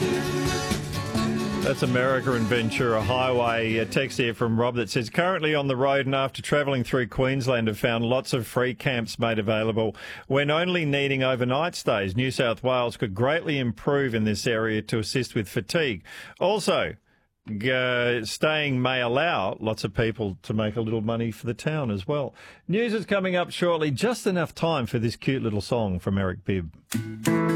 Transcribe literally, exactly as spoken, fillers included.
That's America and Ventura Highway. A text here from Rob that says, currently on the road and after travelling through Queensland have found lots of free camps made available when only needing overnight stays. New South Wales could greatly improve in this area to assist with fatigue. Also, uh, staying may allow lots of people to make a little money for the town as well. News is coming up shortly. Just enough time for this cute little song from Eric Bibb.